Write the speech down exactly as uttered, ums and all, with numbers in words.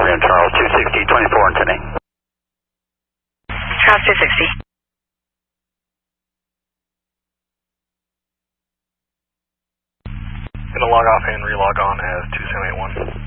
again, Charles two sixty, twenty-four and ten. Charles two sixty. Gonna log off and relog on as two seven eight one.